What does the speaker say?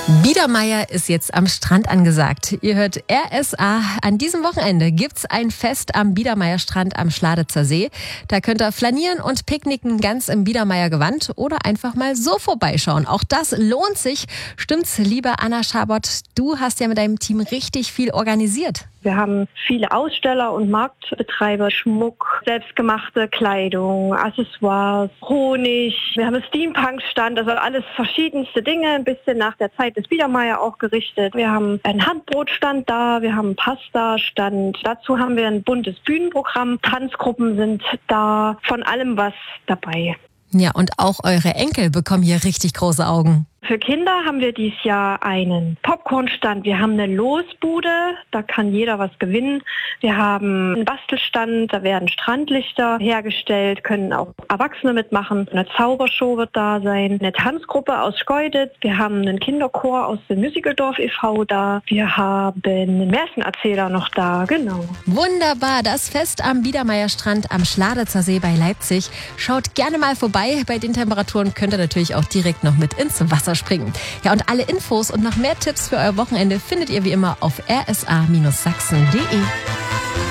Biedermeier ist jetzt am Strand angesagt. Ihr hört RSA. An diesem Wochenende gibt's ein Fest am Biedermeierstrand am Schladitzer See. Da könnt ihr flanieren und picknicken ganz im Biedermeier Gewand oder einfach mal so vorbeischauen. Auch das lohnt sich. Stimmt's, liebe Anna Schabott? Du hast ja mit deinem Team richtig viel organisiert. Wir haben viele Aussteller und Marktbetreiber, Schmuck, selbstgemachte Kleidung, Accessoires, Honig. Wir haben einen Steampunk-Stand, also alles verschiedenste Dinge, ein bisschen nach der Zeit des Biedermeier auch gerichtet. Wir haben einen Handbrotstand da, wir haben einen Pasta-Stand. Dazu haben wir ein buntes Bühnenprogramm, Tanzgruppen sind da, von allem was dabei. Ja, und auch eure Enkel bekommen hier richtig große Augen. Für Kinder haben wir dieses Jahr einen Popcornstand. Wir haben eine Losbude, da kann jeder was gewinnen. Wir haben einen Bastelstand, da werden Strandlichter hergestellt, können auch Erwachsene mitmachen. Eine Zaubershow wird da sein, eine Tanzgruppe aus Schkeuditz. Wir haben einen Kinderchor aus dem Musicaldorf e.V. da. Wir haben einen Märchenerzähler noch da, genau. Wunderbar, das Fest am Biedermeierstrand am Schladitzer See bei Leipzig. Schaut gerne mal vorbei. Bei den Temperaturen könnt ihr natürlich auch direkt noch mit ins Wasser springen. Ja, und alle Infos und noch mehr Tipps für euer Wochenende findet ihr wie immer auf rsa-sachsen.de.